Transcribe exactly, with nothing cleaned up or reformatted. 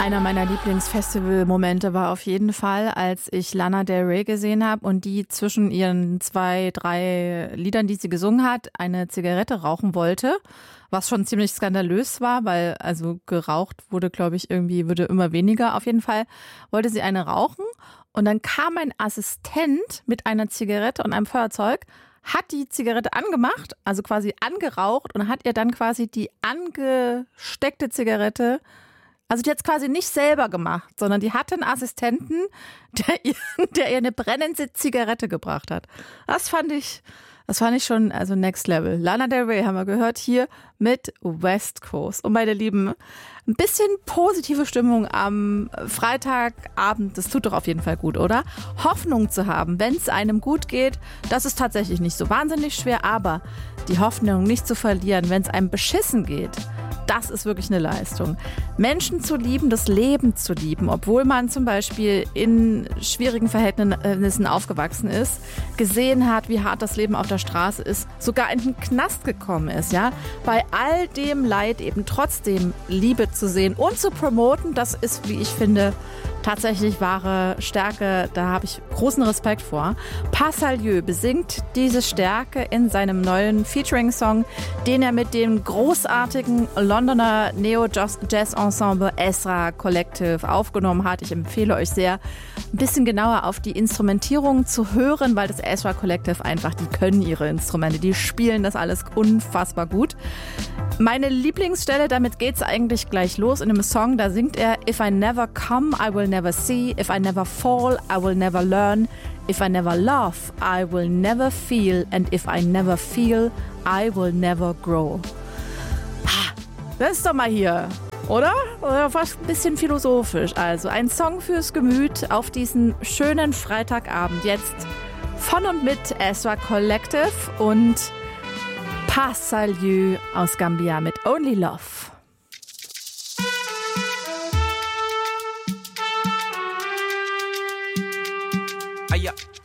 Einer meiner Lieblingsfestival-Momente war auf jeden Fall, als ich Lana Del Rey gesehen habe und die zwischen ihren zwei, drei Liedern, die sie gesungen hat, eine Zigarette rauchen wollte, was schon ziemlich skandalös war, weil also geraucht wurde, glaube ich, irgendwie wurde immer weniger. Auf jeden Fall wollte sie eine rauchen und dann kam ein Assistent mit einer Zigarette und einem Feuerzeug, hat die Zigarette angemacht, also quasi angeraucht und hat ihr dann quasi die angesteckte Zigarette, also die hat es quasi nicht selber gemacht, sondern die hatte einen Assistenten, der ihr, der ihr eine brennende Zigarette gebracht hat. Das fand ich, das fand ich schon, also next level. Lana Del Rey haben wir gehört hier mit West Coast. Und meine Lieben, ein bisschen positive Stimmung am Freitagabend, das tut doch auf jeden Fall gut, oder? Hoffnung zu haben, wenn es einem gut geht, das ist tatsächlich nicht so wahnsinnig schwer, aber die Hoffnung nicht zu verlieren, wenn es einem beschissen geht, das ist wirklich eine Leistung. Menschen zu lieben, das Leben zu lieben, obwohl man zum Beispiel in schwierigen Verhältnissen aufgewachsen ist, gesehen hat, wie hart das Leben auf der Straße ist, sogar in den Knast gekommen ist, ja. Bei all dem Leid eben trotzdem Liebe zu sehen und zu promoten, das ist, wie ich finde, tatsächlich wahre Stärke. Da habe ich großen Respekt vor. Passalieu besingt diese Stärke in seinem neuen Featuring-Song, den er mit dem großartigen Londoner Neo-Jazz-Ensemble Ezra Collective aufgenommen hat. Ich empfehle euch sehr, ein bisschen genauer auf die Instrumentierung zu hören, weil das Ezra Collective einfach, die können ihre Instrumente, die spielen das alles unfassbar gut. Meine Lieblingsstelle, damit geht's eigentlich gleich los in dem Song, da singt er: If I never come, I will never see. If I never fall, I will never learn. If I never laugh, I will never feel. And if I never feel, I will never grow. Das ist doch mal hier, oder? Oder fast ein bisschen philosophisch. Also ein Song fürs Gemüt auf diesen schönen Freitagabend. Jetzt von und mit Ezra Collective und Passalieu aus Gambia mit Only Love. Aya,